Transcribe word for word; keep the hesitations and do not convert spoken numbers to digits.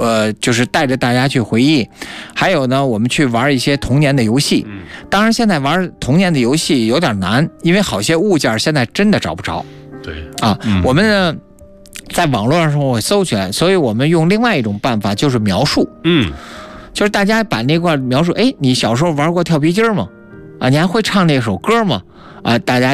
呃，就是带着大家去回忆。还有呢，我们去玩一些童年的游戏。当然，现在玩童年的游戏有点难，因为好些物件现在真的找不着。 对啊，嗯、我们呢在网络上会搜起来，所以我们用另外一种办法，就是描述。 嗯， 就是大家把那块描述，哎，你小时候玩过跳皮筋吗？啊，你还会唱那首歌吗？啊，大家